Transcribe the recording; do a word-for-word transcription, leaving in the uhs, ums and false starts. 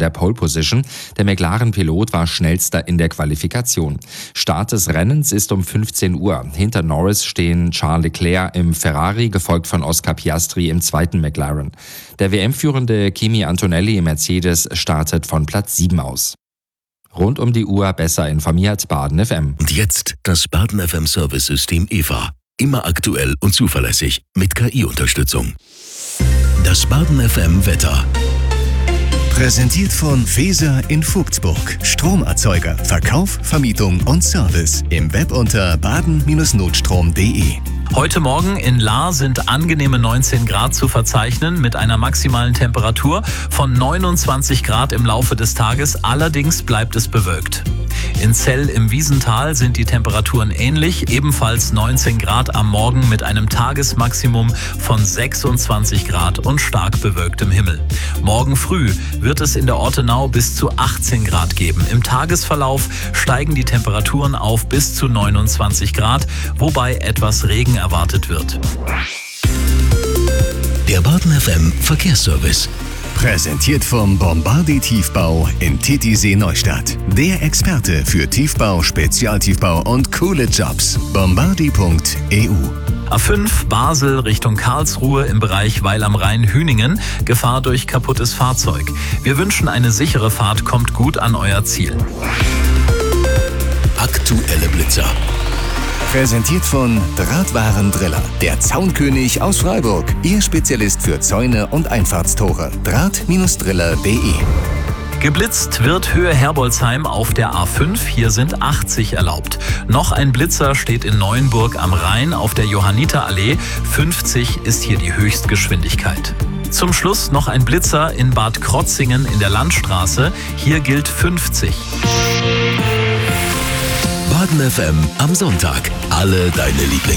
der Pole Position. Der McLaren-Pilot war schnellster in der Qualifikation. Start des Rennens ist um fünfzehn Uhr. Hinter Norris stehen Charles Leclerc im Ferrari, gefolgt von Oscar Piastri im zweiten McLaren. Der W M-führende Kimi Antonelli im Mercedes startet von Platz sieben aus. Rund um die Uhr besser informiert Baden F M. Und jetzt das Baden F M Service-System E V A. Immer aktuell und zuverlässig mit K I-Unterstützung. Das Baden F M Wetter. Präsentiert von Feser in Vogtsburg. Stromerzeuger, Verkauf, Vermietung und Service. Im Web unter baden Notstrom punkt de. Heute Morgen in Lahr sind angenehme neunzehn Grad zu verzeichnen mit einer maximalen Temperatur von neunundzwanzig Grad im Laufe des Tages. Allerdings bleibt es bewölkt. In Zell im Wiesental sind die Temperaturen ähnlich, ebenfalls neunzehn Grad am Morgen mit einem Tagesmaximum von sechsundzwanzig Grad und stark bewölktem Himmel. Morgen früh wird es in der Ortenau bis zu achtzehn Grad geben. Im Tagesverlauf steigen die Temperaturen auf bis zu neunundzwanzig Grad, wobei etwas Regen erwartet wird. Der Baden F M Verkehrsservice. Präsentiert vom Bombardier Tiefbau in Titisee Neustadt. Der Experte für Tiefbau, Spezialtiefbau und coole Jobs. bombardier punkt e u. A fünf Basel Richtung Karlsruhe im Bereich Weil am Rhein-Hüningen. Gefahr durch kaputtes Fahrzeug. Wir wünschen eine sichere Fahrt, kommt gut an euer Ziel. Aktuelle Blitzer. Präsentiert von Drahtwarendriller, der Zaunkönig aus Freiburg. Ihr Spezialist für Zäune und Einfahrtstore. Draht Driller punkt de. Geblitzt wird Höhe Herbolzheim auf der A fünf, hier sind achtzig erlaubt. Noch ein Blitzer steht in Neuenburg am Rhein auf der Johanniterallee, fünfzig ist hier die Höchstgeschwindigkeit. Zum Schluss noch ein Blitzer in Bad Krotzingen in der Landstraße, hier gilt fünfzig. Baden F M am Sonntag. Alle deine Lieblings